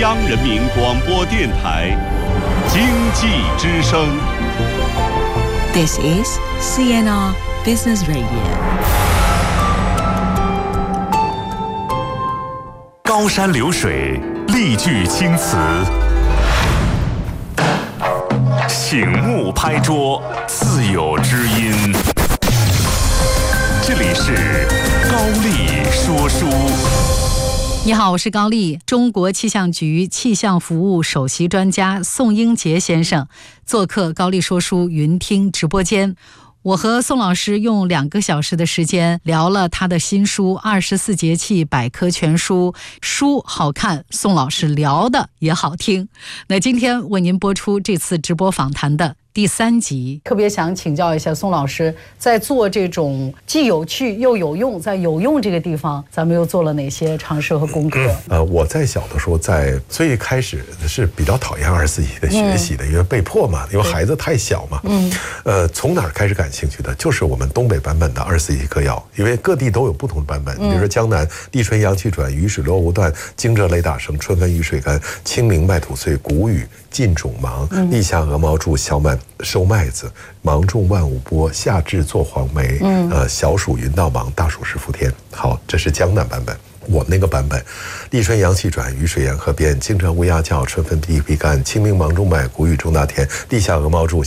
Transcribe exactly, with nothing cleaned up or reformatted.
央人民广播电台经济之声。 This is C N R Business Radio。 高山流水，丽句青词，醒目拍桌，自有知音。这里是高丽说书。 你好，我是高丽。中国气象局气象服务首席专家宋英杰先生做客高丽说书云听直播间。我和宋老师用两个小时的时间聊了他的新书《二十四节气百科全书》，书好看，宋老师聊的也好听。那今天为您播出这次直播访谈的第三集，特别想请教一下宋老师，在做这种既有趣又有用，在有用这个地方，咱们又做了哪些尝试和功课？ 呃，我在小的时候，在最开始是比较讨厌二十四节气的学习的，嗯、因为被迫嘛，因为孩子太小嘛。嗯。呃，从哪儿开始感兴趣的？就是我们东北版本的二十四节气歌谣，因为各地都有不同的版本。嗯、比如说江南立春阳气转，雨水落无断，惊蛰雷打声，春分雨水干，清明麦土碎，谷雨尽种忙，嗯、立夏鹅毛住，小满收麦子，芒种万物播，夏至做黄梅，嗯、呃，小暑云道忙，大暑是伏天。好，这是江南版本。我那个版本，立春阳气转，雨水沿河边，惊蛰乌鸦叫，春分地皮干，清明芒种麦，谷雨种大田，立夏鹅毛住，